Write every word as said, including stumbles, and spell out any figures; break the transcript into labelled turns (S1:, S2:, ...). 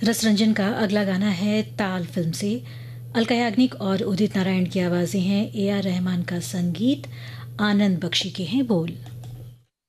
S1: रसरंजन का अगला गाना है ताल फिल्म से। अलका याग्निक और उदित नारायण की आवाज़ें हैं, ए आर रहमान का संगीत, आनंद बख्शी के हैं बोल।